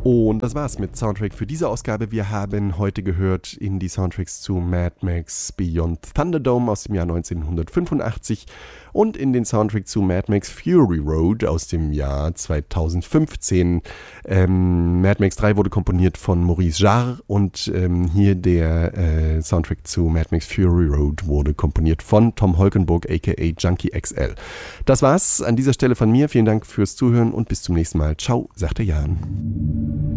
Und das war's mit Soundtrack für diese Ausgabe. Wir haben heute gehört in die Soundtracks zu Mad Max Beyond Thunderdome aus dem Jahr 1985 und in den Soundtrack zu Mad Max Fury Road aus dem Jahr 2015. Mad Max 3 wurde komponiert von Maurice Jarre und hier der Soundtrack zu Mad Max Fury Road wurde komponiert von Tom Holkenborg aka Junkie XL. Das war's an dieser Stelle von mir. Vielen Dank fürs Zuhören und bis zum nächsten Mal. Ciao, sagt der Jan.